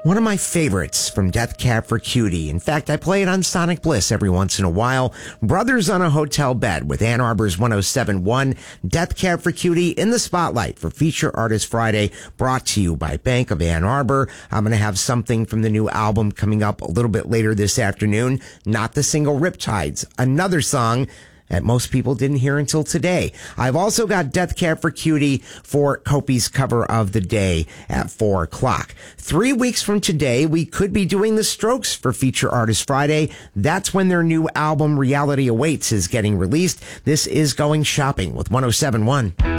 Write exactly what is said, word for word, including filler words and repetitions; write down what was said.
One of my favorites from Death Cab for Cutie. In fact, I play it on Sonic Bliss every once in a while. Brothers on a Hotel Bed with Ann Arbor's one oh seven point one. Death Cab for Cutie in the spotlight for Feature Artist Friday, brought to you by Bank of Ann Arbor. I'm going to have something from the new album coming up a little bit later this afternoon. Not the single Riptides, another song that most people didn't hear until today. I've also got Death Cab for Cutie for Kopi's cover of the day at four o'clock. Three weeks from today, we could be doing the Strokes for Feature Artist Friday. That's when their new album, Reality Awaits, is getting released. This is Going Shopping with one oh seven point one.